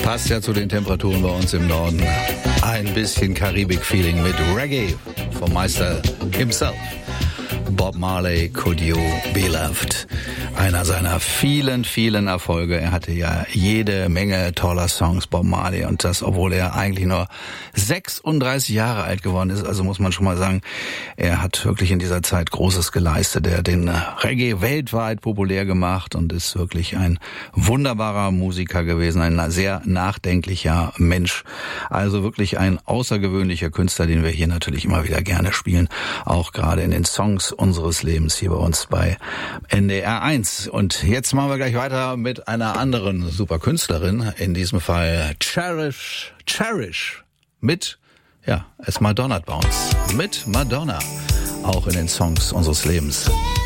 Passt ja zu den Temperaturen bei uns im Norden. Ein bisschen Karibik-Feeling mit Reggae vom Meister himself. Bob Marley, Could You Be Loved? Einer seiner vielen, vielen Erfolge. Er hatte ja jede Menge toller Songs, Bob Marley. Und das, obwohl er eigentlich nur 36 Jahre alt geworden ist. Also muss man schon mal sagen, er hat wirklich in dieser Zeit Großes geleistet. Er hat den Reggae weltweit populär gemacht und ist wirklich ein wunderbarer Musiker gewesen. Ein sehr nachdenklicher Mensch. Also wirklich ein außergewöhnlicher Künstler, den wir hier natürlich immer wieder gerne spielen. Auch gerade in den Songs unseres Lebens hier bei uns bei NDR 1. Und jetzt machen wir gleich weiter mit einer anderen super Künstlerin, in diesem Fall Cherish mit, ja, es Madonna bei uns. Mit Madonna, auch in den Songs unseres Lebens.